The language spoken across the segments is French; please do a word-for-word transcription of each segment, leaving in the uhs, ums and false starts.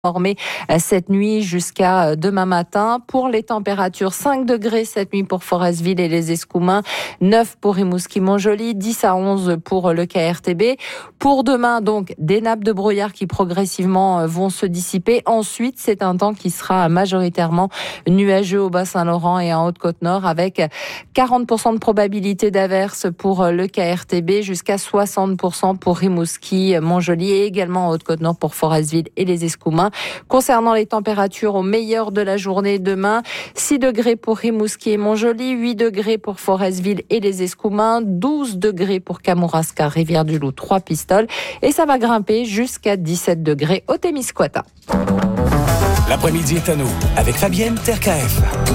Formé cette nuit jusqu'à demain matin. Pour les températures, cinq degrés cette nuit pour Forestville et les Escoumins, neuf pour Rimouski-Montjoly, dix à onze pour le K R T B. Pour demain, donc, des nappes de brouillard qui progressivement vont se dissiper. Ensuite, c'est un temps qui sera majoritairement nuageux au Bas-Saint-Laurent et en Haute-Côte-Nord avec quarante pour cent de probabilité d'averse pour le K R T B jusqu'à soixante pour cent pour Rimouski-Montjoly et également en Haute-Côte-Nord pour Forestville et les Escoumins. Concernant les températures au meilleur de la journée demain, six degrés pour Rimouski et Montjoly, huit degrés pour Forestville et les Escoumins, douze degrés pour Kamouraska, Rivière-du-Loup, Trois-Pistoles et ça va grimper jusqu'à dix-sept degrés au Témiscouata. L'après-midi est à nous avec Fabienne Terkaef.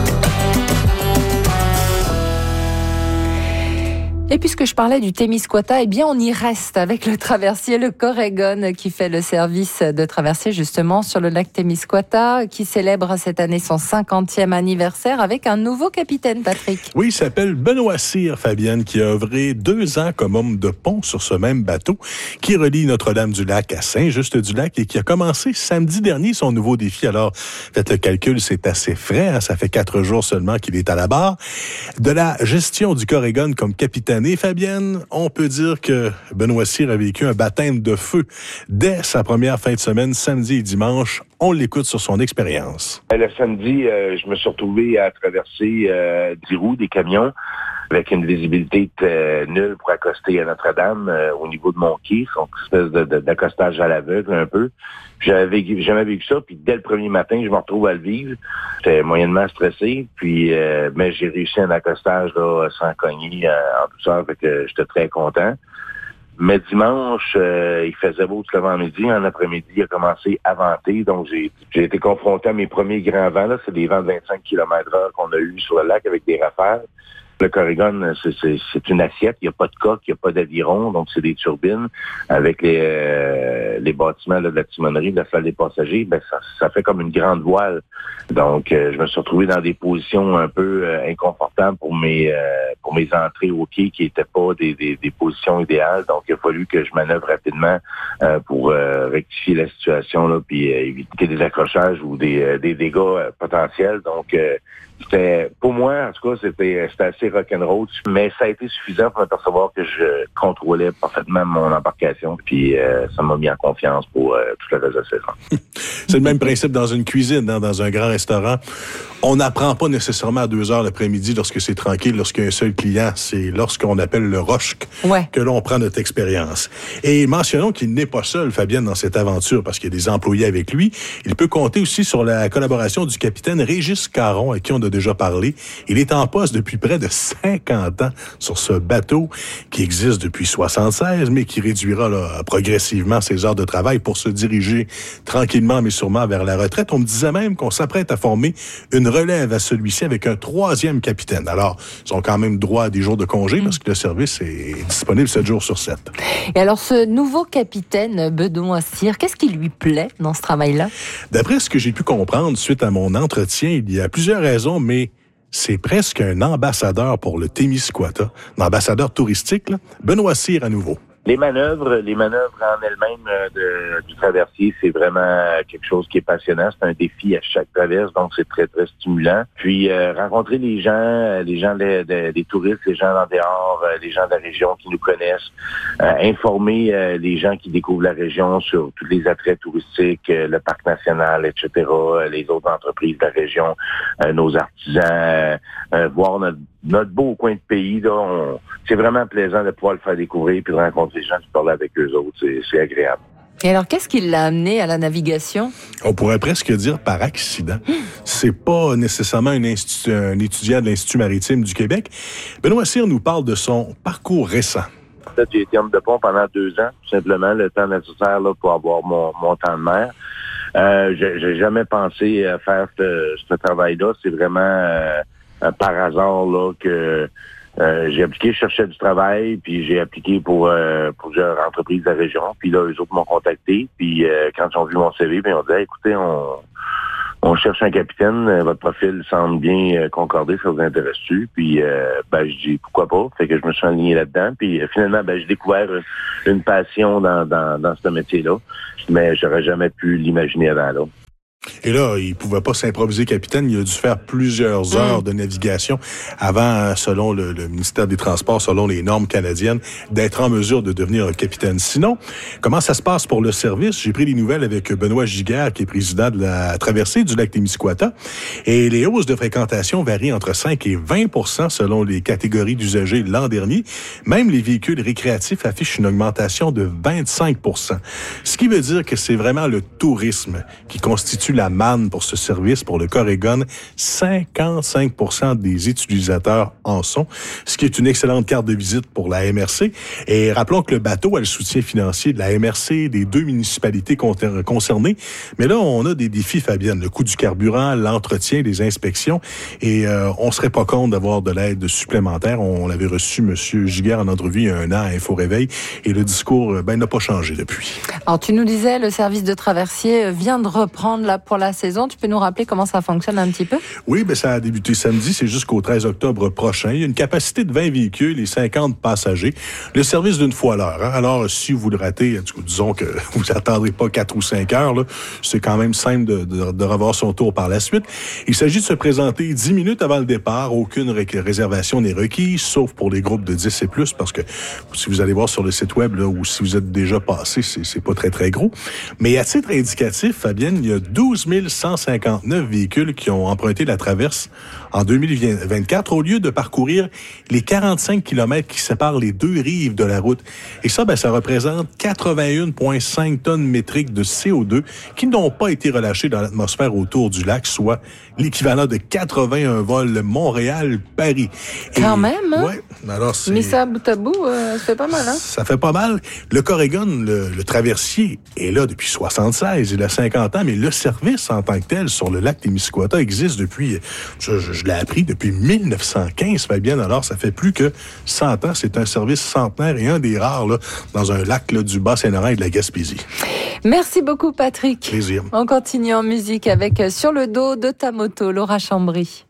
Et puisque je parlais du Témiscouata, eh bien on y reste avec le traversier, le Corégon, qui fait le service de traversier justement sur le lac Témiscouata, qui célèbre cette année son cinquantième anniversaire avec un nouveau capitaine, Patrick. Oui, il s'appelle Benoît Cyr, Fabienne, qui a œuvré deux ans comme homme de pont sur ce même bateau qui relie Notre-Dame-du-Lac à Saint-Just-du-Lac et qui a commencé samedi dernier son nouveau défi. Alors, faites le calcul, c'est assez frais, hein? Ça fait quatre jours seulement qu'il est à la barre. De la gestion du Corégon comme capitaine. Et Fabienne, on peut dire que Benoît Cyr a vécu un baptême de feu dès sa première fin de semaine, samedi et dimanche. On l'écoute sur son expérience. Le samedi, euh, je me suis retrouvé à traverser euh, dix roues, des camions, avec une visibilité euh, nulle pour accoster à Notre-Dame euh, au niveau de mon quai, son espèce de, de, d'accostage à l'aveugle un peu. J'avais jamais vécu ça, puis dès le premier matin, je me retrouve à le vivre. J'étais moyennement stressé, puis euh, mais j'ai réussi un accostage là, sans cogner, euh, en douceur, fait que j'étais très content. Mais dimanche, euh, il faisait beau tout l'avant-midi. En après-midi, il a commencé à venter. Donc, j'ai, j'ai été confronté à mes premiers grands vents. Là. C'est des vents de vingt-cinq kilomètres heure qu'on a eu sur le lac avec des rafales. Le Corégon, c'est, c'est, c'est une assiette. Il n'y a pas de coque, il n'y a pas d'aviron. Donc, c'est des turbines avec les, euh, les bâtiments là, de la timonerie, de la salle des passagers. Ben, ça, ça fait comme une grande voile. Donc, euh, je me suis retrouvé dans des positions un peu euh, inconfortables pour mes euh, pour mes entrées au quai qui n'étaient pas des, des, des positions idéales. Donc, il a fallu que je manœuvre rapidement euh, pour euh, rectifier la situation là, puis euh, éviter des accrochages ou des, euh, des dégâts euh, potentiels. Donc, euh, c'était, pour moi, en tout cas, c'était, c'était assez rock'n'roll, mais ça a été suffisant pour m'apercevoir que je contrôlais parfaitement mon embarcation, puis euh, ça m'a mis en confiance pour euh, toute la reste de la saison. C'est le même principe dans une cuisine, hein, dans un grand restaurant. On n'apprend pas nécessairement à deux heures l'après-midi lorsque c'est tranquille, lorsqu'il y a un seul client. C'est lorsqu'on appelle le rochk ouais. que l'on prend notre expérience. Et mentionnons qu'il n'est pas seul, Fabienne, dans cette aventure, parce qu'il y a des employés avec lui. Il peut compter aussi sur la collaboration du capitaine Régis Caron, à qui on a déjà parlé. Il est en poste depuis près de cinquante ans sur ce bateau qui existe depuis soixante-seize, mais qui réduira là, progressivement ses heures de travail pour se diriger tranquillement mais sûrement vers la retraite. On me disait même qu'on s'apprête à former une relève à celui-ci avec un troisième capitaine. Alors, ils ont quand même droit à des jours de congé parce que le service est disponible sept jours sur sept. Et alors, ce nouveau capitaine, Benoît Cyr, qu'est-ce qui lui plaît dans ce travail-là? D'après ce que j'ai pu comprendre suite à mon entretien, il y a plusieurs raisons, mais c'est presque un ambassadeur pour le Témiscouata, un ambassadeur touristique, là. Benoît Cyr à nouveau. Les manœuvres, les manœuvres en elles-mêmes euh, de, du traversier, c'est vraiment quelque chose qui est passionnant. C'est un défi à chaque traverse, donc c'est très, très stimulant. Puis euh, rencontrer les gens, les gens des, des, des touristes, les gens en dehors, euh, les gens de la région qui nous connaissent, euh, informer euh, les gens qui découvrent la région sur tous les attraits touristiques, euh, le parc national, et cetera, euh, les autres entreprises de la région, euh, nos artisans, euh, euh, voir notre notre beau coin de pays, là, on, c'est vraiment plaisant de pouvoir le faire découvrir puis de rencontrer les gens qui parlent avec eux autres. C'est, c'est agréable. Et alors, qu'est-ce qui l'a amené à la navigation? On pourrait presque dire par accident. C'est pas nécessairement un, institut, un étudiant de l'Institut maritime du Québec. Benoît Cyr nous parle de son parcours récent. En fait, j'ai été homme de pont pendant deux ans, tout simplement, le temps nécessaire là, pour avoir mon, mon temps de mer. Euh, j'ai, j'ai jamais pensé à faire ce, ce travail-là. C'est vraiment... Euh, Euh, par hasard là que euh, j'ai appliqué, je cherchais du travail, puis j'ai appliqué pour euh, plusieurs entreprises de la région, puis là eux autres m'ont contacté, puis euh, quand ils ont vu mon C V, puis ils ont dit hey, écoutez, on on cherche un capitaine, euh, votre profil semble bien euh, concorder, ça vous intéresse-tu? Puis, euh, ben, je dis, pourquoi pas? Fait que je me suis aligné là-dedans. Puis, euh, finalement, ben, j'ai découvert une, une passion dans, dans, dans ce métier-là. Mais j'aurais jamais pu l'imaginer avant, là. Et là, il pouvait pas s'improviser capitaine. Il a dû faire plusieurs heures mmh. de navigation avant, selon le, le ministère des Transports, selon les normes canadiennes, d'être en mesure de devenir un capitaine. Sinon, comment ça se passe pour le service? J'ai pris des nouvelles avec Benoît Giguère, qui est président de la traversée du lac Témiscouata. Et les hausses de fréquentation varient entre cinq et vingt pour cent selon les catégories d'usagers l'an dernier. Même les véhicules récréatifs affichent une augmentation de vingt-cinq pour cent. Ce qui veut dire que c'est vraiment le tourisme qui constitue la manne pour ce service, pour le Coregon. cinquante-cinq pour cent des utilisateurs en sont, ce qui est une excellente carte de visite pour la M R C. Et rappelons que le bateau a le soutien financier de la M R C, des deux municipalités concernées. Mais là, on a des défis, Fabienne. Le coût du carburant, l'entretien, les inspections. Et euh, on serait pas contre d'avoir de l'aide supplémentaire. On l'avait reçu, M. Giguère, en entrevue il y a un an à Info Réveil. Et le discours, ben, n'a pas changé depuis. Alors, tu nous disais, le service de traversier vient de reprendre la pour la saison. Tu peux nous rappeler comment ça fonctionne un petit peu? Oui, ben ça a débuté samedi, c'est jusqu'au treize octobre prochain. Il y a une capacité de vingt véhicules et cinquante passagers. Le service d'une fois à l'heure. Hein? Alors, si vous le ratez, disons que vous n'attendrez pas quatre ou cinq heures, là, c'est quand même simple de, de, de revoir son tour par la suite. Il s'agit de se présenter dix minutes avant le départ. Aucune ré- réservation n'est requise, sauf pour les groupes de dix et plus, parce que si vous allez voir sur le site web, là, ou si vous êtes déjà passé, c'est, c'est pas très, très gros. Mais à titre indicatif, Fabienne, il y a douze mille cent cinquante-neuf véhicules qui ont emprunté la traverse en deux mille vingt-quatre au lieu de parcourir les quarante-cinq kilomètres qui séparent les deux rives de la route. Et ça, ben, ça représente quatre-vingt-un virgule cinq tonnes métriques de C O deux qui n'ont pas été relâchées dans l'atmosphère autour du lac, soit l'équivalent de quatre-vingt-un vols Montréal-Paris. Quand Et, même, hein? Ouais. Alors, c'est... Mais ça, bout à bout, euh, ça fait pas mal, hein? Ça fait pas mal. Le Coregon, le, le traversier, est là depuis soixante-seize. Il a cinquante ans, mais le service en tant que tel sur le lac Témiscouata existe depuis, je, je, je l'ai appris, depuis mille neuf cent quinze, Fabienne. Alors, ça fait plus que cent ans. C'est un service centenaire et un des rares là, dans un lac là, du Bas-Saint-Laurent et de la Gaspésie. Merci beaucoup, Patrick. Plaisir. On continue en musique avec Sur le dos de ta moto, Laura Chambry.